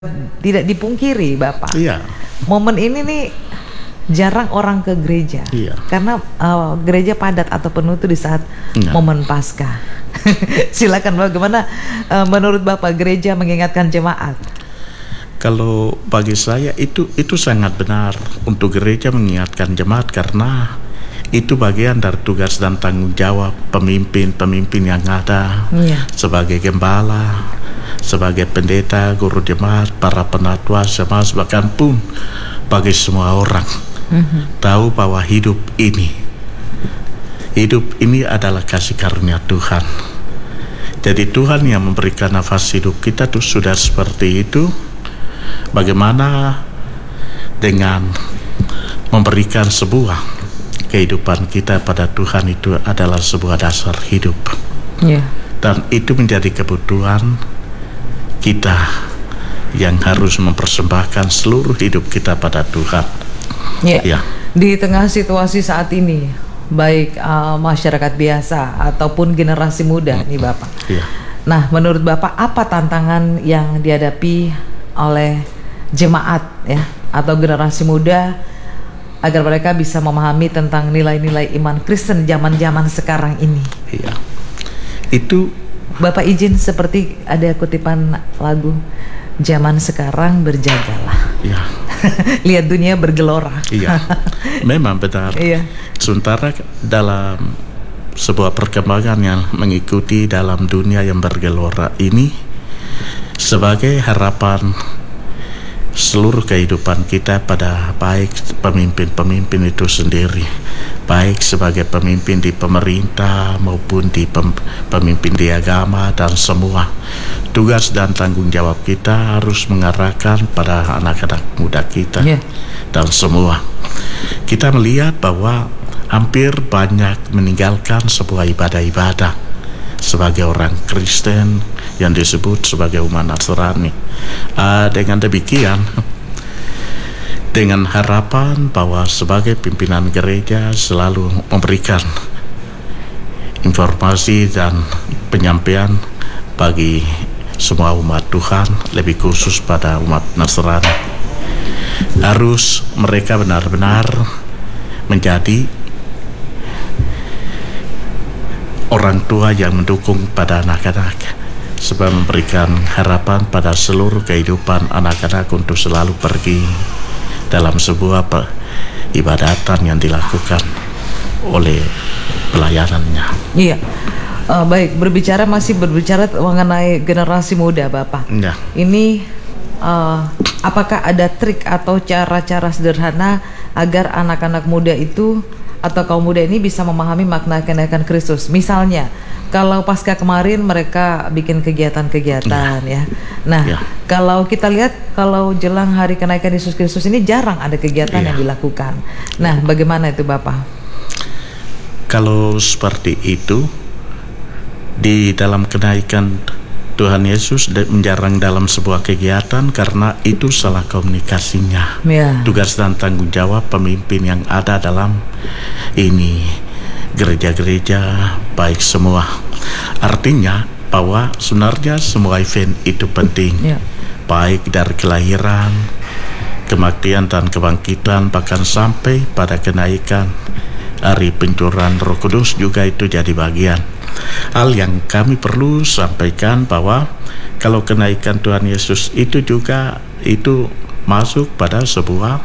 Tidak dipungkiri Bapak, Iya, momen ini nih jarang orang ke gereja, iya. karena gereja padat atau penuh tuh di saat Iya. momen Paskah. Silakan bagaimana menurut Bapak gereja mengingatkan jemaat? Kalau bagi saya itu sangat benar untuk gereja mengingatkan jemaat, karena itu bagian dari tugas dan tanggung jawab pemimpin yang ada, Iya. sebagai gembala, sebagai pendeta, guru jemaat, para penatua, jemaat, bahkan pun bagi semua orang tahu bahwa hidup ini adalah kasih karunia Tuhan. Jadi Tuhan yang memberikan nafas hidup kita tuh sudah seperti itu. Bagaimana dengan memberikan sebuah kehidupan kita pada Tuhan, itu adalah sebuah dasar hidup. Iya. Dan itu menjadi kebutuhan kita yang harus mempersembahkan seluruh hidup kita pada Tuhan. Iya. Ya. Di tengah situasi saat ini, baik masyarakat biasa ataupun generasi muda nih Bapak. Iya. Nah, menurut Bapak apa tantangan yang dihadapi oleh jemaat ya atau generasi muda agar mereka bisa memahami tentang nilai-nilai iman Kristen zaman-zaman sekarang ini? Iya. Itu Bapak izin seperti ada kutipan lagu, zaman sekarang berjagalah. ya. Lihat dunia bergelora. Iya. Memang benar. Iya. Sementara dalam sebuah perkembangan yang mengikuti dalam dunia yang bergelora ini, sebagai harapan seluruh kehidupan kita pada baik pemimpin-pemimpin itu sendiri, baik sebagai pemimpin di pemerintah maupun di pemimpin di agama, dan semua tugas dan tanggung jawab kita harus mengarahkan pada anak-anak muda kita. Dan semua kita melihat bahwa hampir banyak meninggalkan sebuah ibadah-ibadah sebagai orang Kristen yang disebut sebagai umat Nasrani. Dengan demikian, dengan harapan bahwa sebagai pimpinan gereja selalu memberikan informasi dan penyampaian bagi semua umat Tuhan, lebih khusus pada umat Nasrani, harus mereka benar-benar menjadi orang tua yang mendukung pada anak-anak, sebab memberikan harapan pada seluruh kehidupan anak-anak untuk selalu pergi dalam sebuah ibadatan yang dilakukan oleh pelayanannya. Iya. Baik, masih berbicara mengenai generasi muda Bapak. Ya. Ini apakah ada trik atau cara-cara sederhana agar anak-anak muda itu atau kaum muda ini bisa memahami makna kenaikan Kristus? Misalnya, kalau pasca kemarin mereka bikin kegiatan-kegiatan ya. Nah, kalau kita lihat kalau jelang hari kenaikan Yesus Kristus ini jarang ada kegiatan yang dilakukan. Nah, bagaimana itu Bapak? Kalau seperti itu, di dalam kenaikan Tuhan Yesus menjarang dalam sebuah kegiatan karena itu salah komunikasinya. Tugas dan tanggung jawab pemimpin yang ada dalam ini gereja-gereja baik semua. Artinya bahwa sebenarnya semua event itu penting, baik dari kelahiran, kematian dan kebangkitan, bahkan sampai pada kenaikan hari pencurahan Roh Kudus juga itu jadi bagian. Hal yang kami perlu sampaikan bahwa kalau kenaikan Tuhan Yesus itu juga itu masuk pada sebuah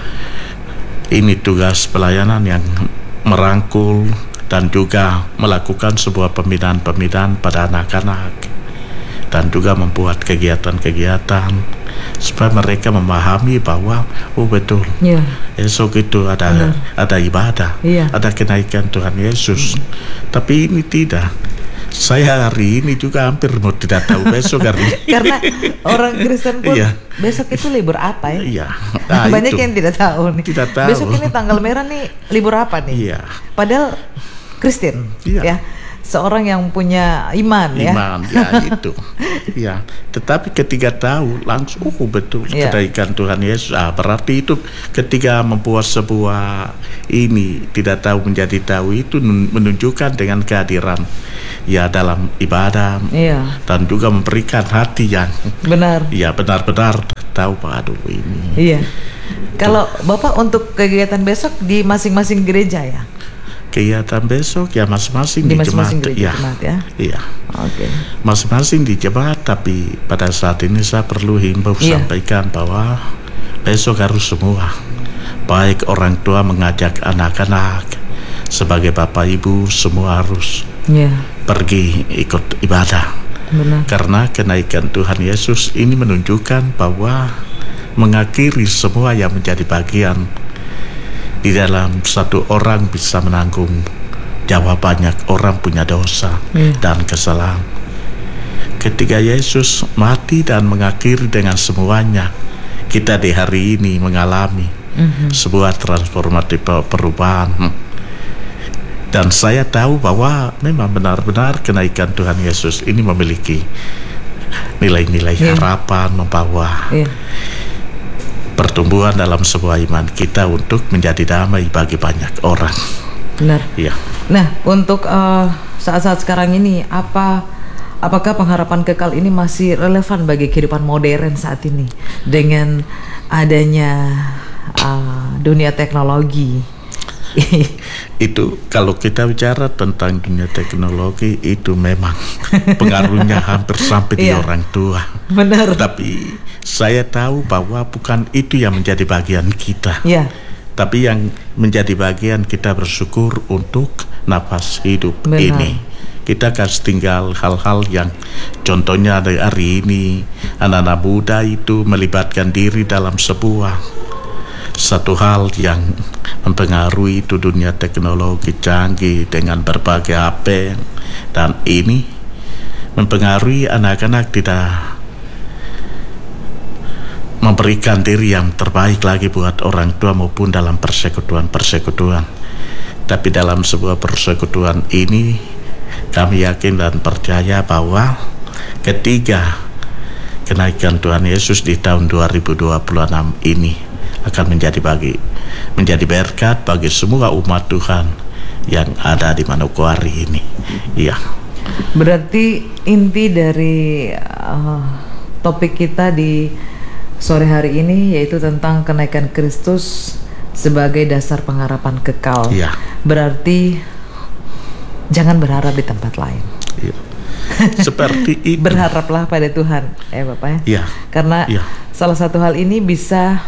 tugas pelayanan yang merangkul dan juga melakukan sebuah pembinaan pada anak-anak, dan juga membuat kegiatan-kegiatan supaya mereka memahami bahwa betul esok itu ada ibadah, ada kenaikan Tuhan Yesus. Tapi ini tidak. Saya hari ini juga hampir mau tidak tahu besok hari karena orang Kristen pun besok itu libur apa ya? Iya. Banyak yang tidak tahu nih. Tidak tahu. Besok ini tanggal merah nih libur apa nih? Padahal Kristen ya. seorang yang punya iman, ya. Iman, ya itu. Ya, tetapi ketika tahu langsung betul Ya. kenaikan Tuhan Yesus. Berarti itu ketika membuat sebuah ini tidak tahu menjadi tahu, itu menunjukkan dengan kehadiran ya dalam ibadah, Iya, dan juga memberikan hati yang benar. ya benar-benar tahu, aduh ini. Iya. Kalau Bapak untuk kegiatan besok di masing-masing gereja, ya? Kegiatan besok ya masing-masing Di di masing-masing jemaat, gereja ya. jemaat, ya? Iya. Oke. Masing-masing di jemaat, tapi pada saat ini saya perlu himbau Iya. sampaikan bahwa besok harus semua, baik orang tua mengajak anak-anak, sebagai bapak ibu semua harus Iya, pergi ikut ibadah, benar. karena kenaikan Tuhan Yesus ini menunjukkan bahwa mengakhiri semua yang menjadi bagian di dalam satu orang bisa menanggung jawab banyak orang punya dosa dan kesalahan. Ketika Yesus mati dan mengakhiri dengan semuanya, kita di hari ini mengalami sebuah transformatif perubahan. Dan saya tahu bahwa memang benar-benar kenaikan Tuhan Yesus ini memiliki nilai-nilai harapan, membawa pertumbuhan dalam sebuah iman kita untuk menjadi damai bagi banyak orang. Benar. Iya. Nah, untuk saat-saat sekarang ini, apakah pengharapan kekal ini masih relevan bagi kehidupan modern saat ini dengan adanya dunia teknologi? Itu kalau kita bicara tentang dunia teknologi, itu memang pengaruhnya hampir sampai di orang tua. Benar. Tapi saya tahu bahwa bukan itu yang menjadi bagian kita. Iya. Tapi yang menjadi bagian kita bersyukur untuk nafas hidup ini. Kita kasih tinggal hal-hal yang contohnya dari hari ini anak-anak muda itu melibatkan diri dalam satu hal yang mempengaruhi itu dunia teknologi canggih dengan berbagai HP, dan ini mempengaruhi anak-anak tidak memberikan diri yang terbaik lagi buat orang tua maupun dalam persekutuan. Tapi dalam sebuah persekutuan ini kami yakin dan percaya bahwa ketika kenaikan Tuhan Yesus di tahun 2026 ini akan menjadi berkat bagi semua umat Tuhan yang ada di Manokwari ini. Iya. Berarti inti dari topik kita di sore hari ini yaitu tentang kenaikan Kristus sebagai dasar pengharapan kekal. Iya. Berarti jangan berharap di tempat lain. Iya. Seperti itu. Berharaplah pada Tuhan, Bapak ya. Iya. Karena salah satu hal ini bisa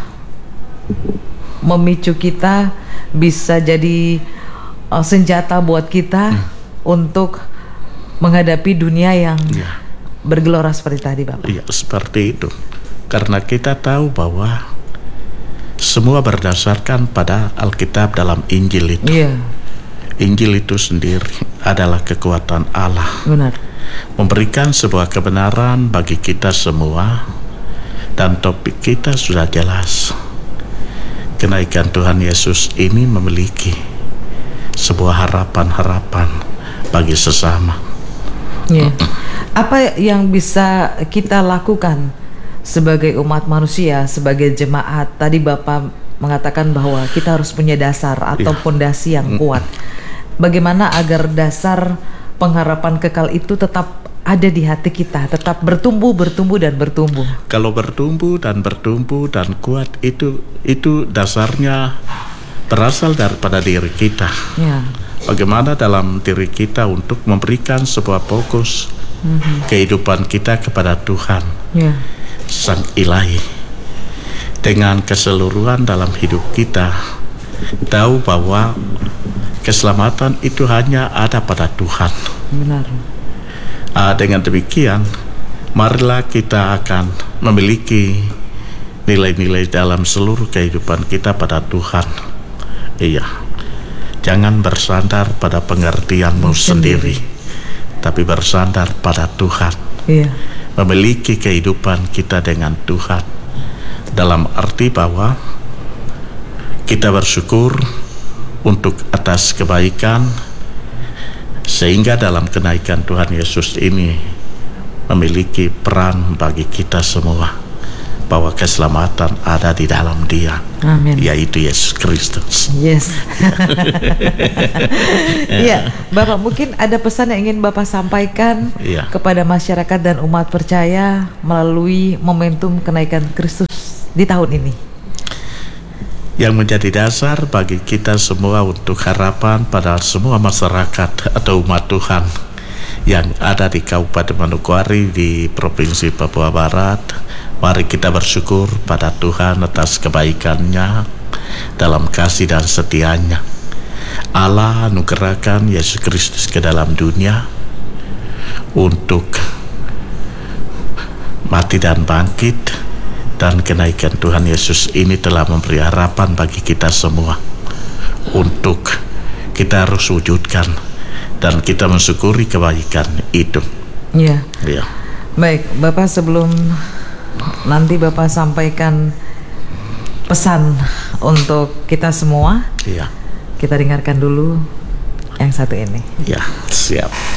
memicu kita, bisa jadi senjata buat kita untuk menghadapi dunia yang bergelora seperti tadi, Bapak. Iya, seperti itu. Karena kita tahu bahwa semua berdasarkan pada Alkitab dalam Injil itu. Iya. Injil itu sendiri adalah kekuatan Allah. Benar. Memberikan sebuah kebenaran bagi kita semua, dan topik kita sudah jelas. Kenaikan Tuhan Yesus ini memiliki sebuah harapan-harapan bagi sesama. Ya. Apa yang bisa kita lakukan sebagai umat manusia, sebagai jemaat? Tadi Bapak mengatakan bahwa kita harus punya dasar atau fondasi yang kuat. Bagaimana agar dasar pengharapan kekal itu tetap ada di hati kita, tetap bertumbuh dan bertumbuh. Kalau bertumbuh dan kuat, itu dasarnya berasal daripada diri kita. Ya. Bagaimana dalam diri kita untuk memberikan sebuah fokus kehidupan kita kepada Tuhan, Sang Ilahi, dengan keseluruhan dalam hidup kita, tahu bahwa keselamatan itu hanya ada pada Tuhan. Benar. Dengan demikian, marilah kita akan memiliki nilai-nilai dalam seluruh kehidupan kita pada Tuhan. Iya, jangan bersandar pada pengertianmu sendiri, tapi bersandar pada Tuhan. Iya. Memiliki kehidupan kita dengan Tuhan, dalam arti bahwa kita bersyukur untuk atas kebaikan Sehingga dalam kenaikan Tuhan Yesus ini memiliki peran bagi kita semua, bahwa keselamatan ada di dalam Dia, Amin. yaitu Yesus Kristus. Yes. Iya, Bapak, mungkin ada pesan yang ingin Bapak sampaikan Iya. kepada masyarakat dan umat percaya melalui momentum kenaikan Kristus di tahun ini. Yang menjadi dasar bagi kita semua untuk harapan pada semua masyarakat atau umat Tuhan yang ada di Kabupaten Manokwari di Provinsi Papua Barat. Mari kita bersyukur pada Tuhan atas kebaikan-Nya dalam kasih dan setia-Nya. Allah anugerahkan Yesus Kristus ke dalam dunia untuk mati dan bangkit, dan kenaikan Tuhan Yesus ini telah memberi harapan bagi kita semua untuk kita harus wujudkan dan kita mensyukuri kebaikan itu. Iya. Ya. Baik, Bapak, sebelum nanti Bapak sampaikan pesan untuk kita semua, Ya. kita dengarkan dulu yang satu ini. Ya, siap.